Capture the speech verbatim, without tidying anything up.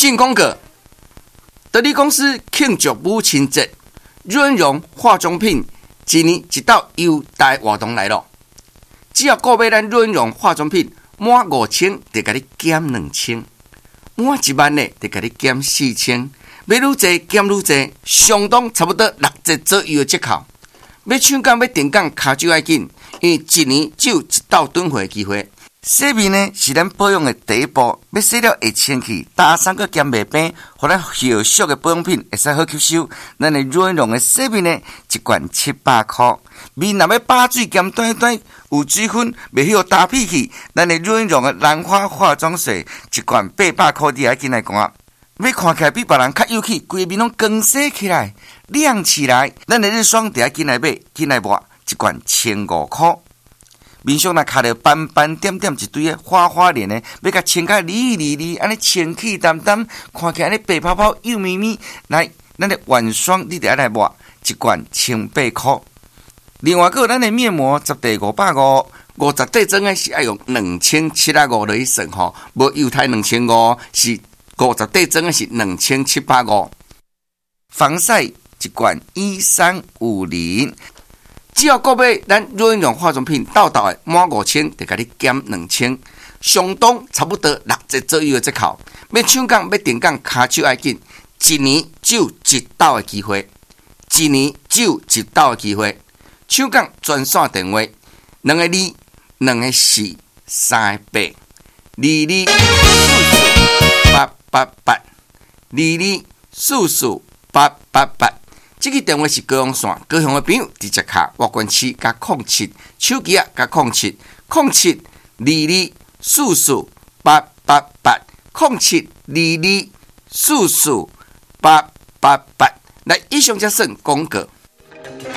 性广告，德利公司庆祝母亲节，润荣化妆品一年一道优待活动来了。只要购买咱润荣化妆品满五千，就给你减两千；满一万呢，就给你减四千。买愈济减愈济，相当差不多六折左右的折扣。要抢购要订购，卡就要紧，因为一年只有一道囤货的机会。洗面呢是咱保养的第一步，要洗了会清气，打三个减袂病，互咱后续的保养品会使好吸收。咱的润荣的洗面呢，一罐七百块。面若要把水兼短短有水分，袂许打屁气。咱的润荣的兰花化妆水，一罐八百块，你还进来赶。要看起来比别人较有气，规面拢光洗起来、亮起来。咱的日霜就要进来买，进来抹一罐千五块。面上若卡着斑斑点点一堆的花花脸的，要甲清甲哩哩哩，安尼清气淡淡，看起来安尼白泡泡、幼咪咪。来，咱的晚霜你得要来抹一罐千八块。另外，还有咱的面膜十块五百五，五十块装的是要用两千七百五来算吼，无犹太两千五，是五十块装的是两千七百五。防晒一罐一三五零。只要购买咱润荣化妆品到到的满五千，就给你减两千，相当差不多六折左右的折扣。要抢购要订购，卡就要紧，一年只有一道的机会，一年只有一道的机会。抢购专线电话：两个二，两个四，三个八，二二四四八八八，二二四四八八八。这个电话是高雄线，高雄的朋友直接卡外关区加空七，手机啊加空七，空七二二四四八八八，空七二二四四八八八。来，以上才算广告。